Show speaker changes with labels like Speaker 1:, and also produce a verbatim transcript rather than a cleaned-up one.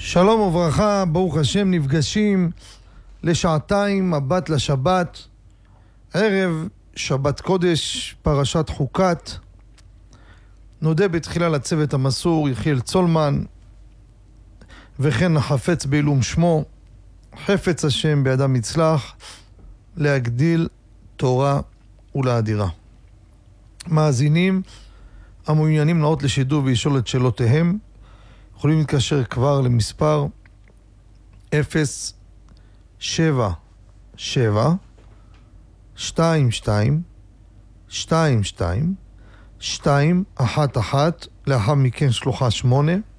Speaker 1: שלום וברכה, ברוך השם, נפגשים לשעתיים מבט לשבת, ערב שבת קודש, פרשת חוקת. נודה בתחילה לצוות המסור, יחיאל צולמן, וכן החפץ בעילום שמו, חפץ השם בידם יצלח, להגדיל תורה ולאדירה. מאזינים המעוניינים לעלות לשידור וישאול את שאלותיהם, יכולים להתקשר כבר למספר אפס שבע שבע שתיים שתיים שתיים שתיים שתיים אחת אחת, לאחר מכן שלוחה שמונה,